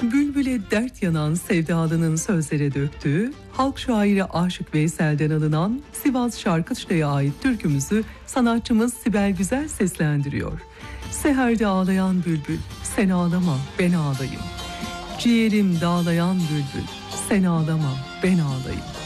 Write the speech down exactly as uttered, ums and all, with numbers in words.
Bülbüle dert yanan sevdalının sözlere döktüğü, halk şairi Aşık Veysel'den alınan Sivas Şarkışla'ya ait türkümüzü sanatçımız Sibel Güzel seslendiriyor. Seherde ağlayan bülbül, sen ağlama ben ağlayayım. Ciğerim dağlayan bülbül, sen ağlama ben ağlayayım.